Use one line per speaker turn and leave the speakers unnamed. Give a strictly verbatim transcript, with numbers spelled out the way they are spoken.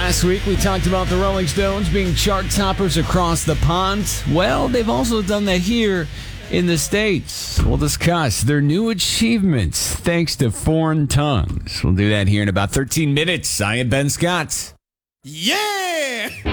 Last week, we talked about the Rolling Stones being chart toppers across the pond. Well, they've also done that here in the States. We'll discuss their new achievements thanks to foreign tongues. We'll do that here in about thirteen minutes. I am Ben Scott.
Yeah!